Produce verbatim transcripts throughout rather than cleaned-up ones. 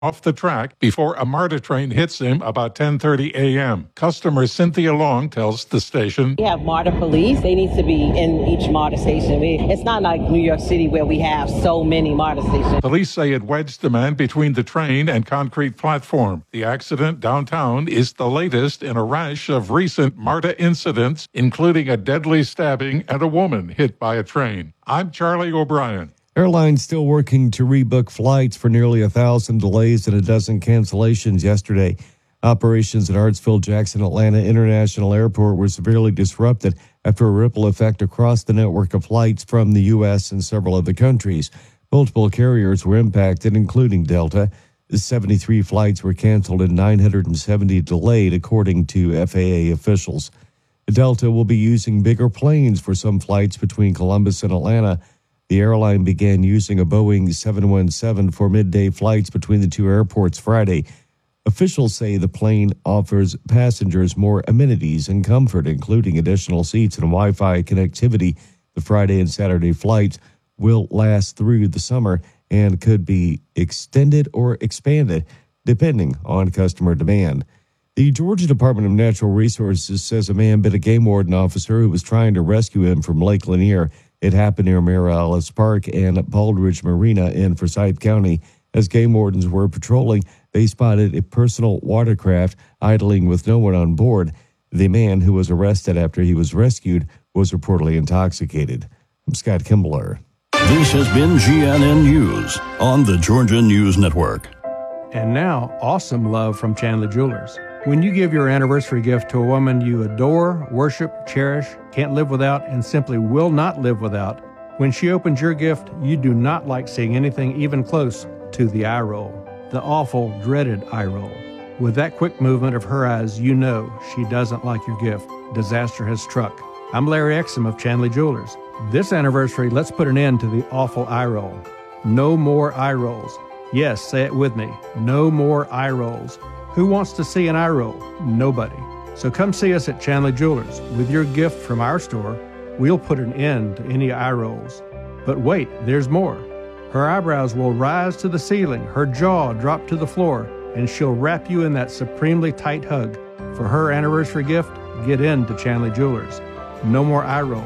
off the track before a MARTA train hits him about ten thirty a.m. Customer Cynthia Long tells the station, We have MARTA police. They need to be in each MARTA station. We, it's not like New York City where we have so many MARTA stations. Police say it wedged the man between the train and concrete platform. The accident downtown is the latest in a rash of recent MARTA incidents, including a deadly stabbing and a woman hit by a train. I'm Charlie O'Brien. Airlines still working to rebook flights for nearly a thousand delays and a dozen cancellations yesterday. Operations at Hartsfield Jackson Atlanta International Airport were severely disrupted after a ripple effect across the network of flights from the U S and several other countries. Multiple carriers were impacted, including Delta. seventy-three flights were canceled and nine hundred seventy delayed, according to F A A officials. Delta will be using bigger planes for some flights between Columbus and Atlanta. The airline began using a Boeing seven one seven for midday flights between the two airports Friday. Officials say the plane offers passengers more amenities and comfort, including additional seats and Wi-Fi connectivity. The Friday and Saturday flights will last through the summer and could be extended or expanded depending on customer demand. The Georgia Department of Natural Resources says a man bit a game warden officer who was trying to rescue him from Lake Lanier. It happened near Marialis Park and Baldridge Marina in Forsyth County. As game wardens were patrolling, they spotted a personal watercraft idling with no one on board. The man, who was arrested after he was rescued, was reportedly intoxicated. I'm Scott Kimbler. This has been G N N News on the Georgia News Network. And now, awesome love from Chandler Jewelers. When you give your anniversary gift to a woman you adore, worship, cherish, can't live without, and simply will not live without, when she opens your gift, you do not like seeing anything even close to the eye roll, the awful, dreaded eye roll. With that quick movement of her eyes, you know she doesn't like your gift. Disaster has struck. I'm Larry Exum of Chandler Jewelers. This anniversary, let's put an end to the awful eye roll. No more eye rolls. Yes, say it with me. No more eye rolls. Who wants to see an eye roll? Nobody. So come see us at Chandler Jewelers. With your gift from our store, we'll put an end to any eye rolls. But wait, there's more. Her eyebrows will rise to the ceiling, her jaw drop to the floor, and she'll wrap you in that supremely tight hug. For her anniversary gift, get into Chandler Jewelers. No more eye rolls.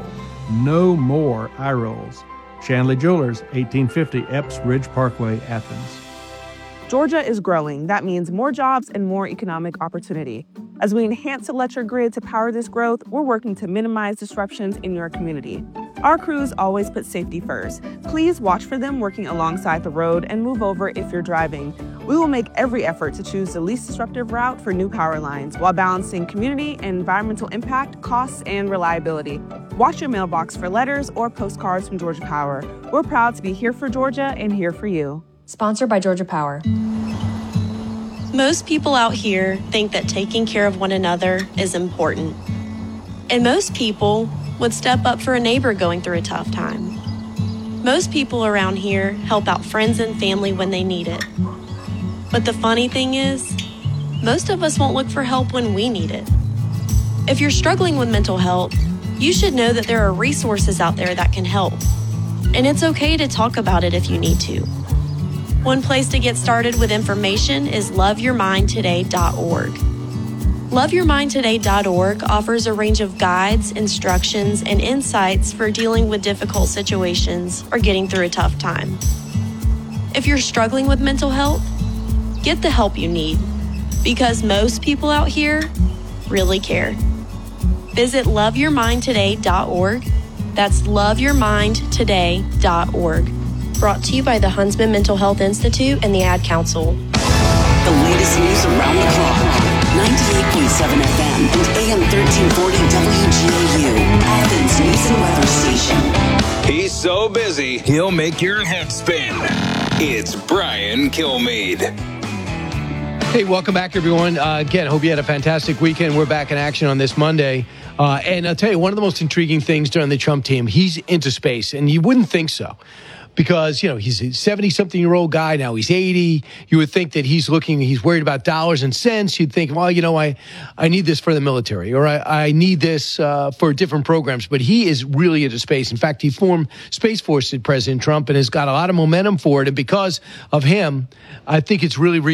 No more eye rolls. Chandler Jewelers, eighteen fifty Epps Ridge Parkway, Athens. Georgia is growing. That means more jobs and more economic opportunity. As we enhance the electric grid to power this growth, we're working to minimize disruptions in your community. Our crews always put safety first. Please watch for them working alongside the road and move over if you're driving. We will make every effort to choose the least disruptive route for new power lines while balancing community and environmental impact, costs, and reliability. Watch your mailbox for letters or postcards from Georgia Power. We're proud to be here for Georgia and here for you. Sponsored by Georgia Power. Most people out here think that taking care of one another is important. And most people would step up for a neighbor going through a tough time. Most people around here help out friends and family when they need it. But the funny thing is, most of us won't look for help when we need it. If you're struggling with mental health, you should know that there are resources out there that can help. And it's okay to talk about it if you need to. One place to get started with information is love your mind today dot org. love your mind today dot org offers a range of guides, instructions, and insights for dealing with difficult situations or getting through a tough time. If you're struggling with mental health, get the help you need, because most people out here really care. Visit love your mind today dot org. That's love your mind today dot org. Brought to you by the Huntsman Mental Health Institute and the Ad Council. The latest news around the clock. ninety-eight point seven F M and A M thirteen forty W G A U. Athens News and Weather Station. He's so busy, he'll make your head spin. It's Brian Kilmeade. Hey, welcome back, everyone. Uh, again, hope you had a fantastic weekend. We're back in action on this Monday. Uh, and I'll tell you, one of the most intriguing things during the Trump team, he's into space, and you wouldn't think so. because, you know, he's a seventy-something-year-old guy. Now he's eighty. You would think that he's looking, he's worried about dollars and cents. You'd think, well, you know, I, I need this for the military, or I, I need this uh, for different programs. But he is really into space. In fact, he formed Space Force with President Trump and has got a lot of momentum for it. And because of him, I think it's really